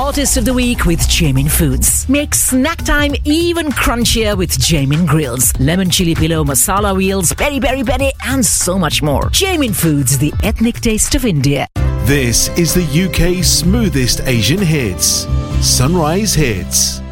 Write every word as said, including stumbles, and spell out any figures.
hottest of the week with Jamin Foods. Make snack time even crunchier with Jamin Grills, lemon chili pillow, masala wheels, peri peri peri, and so much more. Jamin Foods, the ethnic taste of India. This is the U K's smoothest Asian hits. Sunrise Hits.